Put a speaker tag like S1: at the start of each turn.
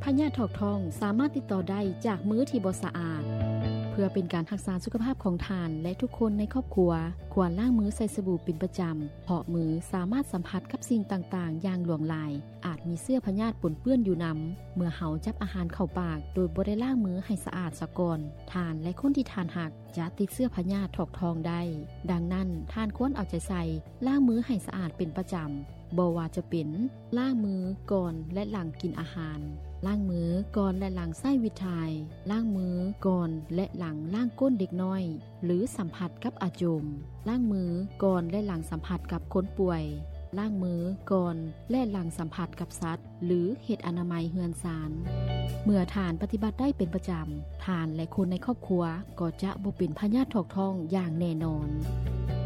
S1: พยาธิถอกทองสามารถติดต่อได้จากมือที่บ่สะอาดเพื่อเป็นการรักษาสุขภาพของทานและทุกคนในครอบครัวควรล้างมือใส่สบู่เป็นประจำเพราะมือสามารถสัมผัสกับสิ่งต่างๆอย่างหลวงหลายอาจมีเสื้อพยาธิปนเปื้อนอยู่นำเมื่อเฮาจับอาหารเข้าปากโดยบ่ได้ล้างมือให้สะอาดซะก่อนทานและคนที่ทานหักจะติดเสื้อพยาธิถอกทองได้ดังนั้นทานควรเอาใจใส่ล้างมือให้สะอาดเป็นประจำบ่ว่าจะเป็นล้างมือก่อนและหลังกินอาหารล้างมือก่อนและหลังใช้วิตายล้างมือก่อนและหลังล้างก้นเด็กน้อยหรือสัมผัสกับอาโจมล้างมือก่อนและหลังสัมผัสกับคนป่วยล้างมือก่อนและหลังสัมผัสกับสัตว์หรือเฮ็ดอนามัยเฮือนซานเมื่อทานปฏิบัติได้เป็นประจำทานและคนในครอบครัวก็จะบ่เป็นพยาธิถอกทองอย่างแน่นอน